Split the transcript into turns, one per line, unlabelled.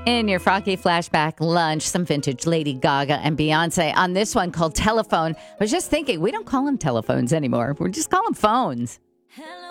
In your Froggy Flashback lunch, some vintage Lady Gaga and Beyonce on this one called Telephone. I was just thinking, we don't call them telephones anymore. We just call them phones.